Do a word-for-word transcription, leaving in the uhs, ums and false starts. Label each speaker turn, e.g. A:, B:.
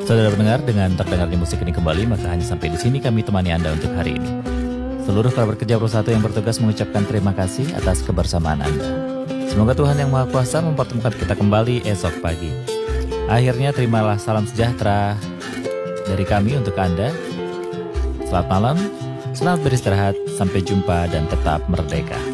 A: Saudara pendengar, dengan terdengarnya musik ini kembali, maka hanya sampai di sini kami temani Anda untuk hari ini. Seluruh kerabat kerja Pro satu yang bertugas mengucapkan terima kasih atas kebersamaan Anda. Semoga Tuhan Yang Maha Kuasa mempertemukan kita kembali esok pagi. Akhirnya terimalah salam sejahtera dari kami untuk Anda. Selamat malam, selamat beristirahat, sampai jumpa dan tetap merdeka.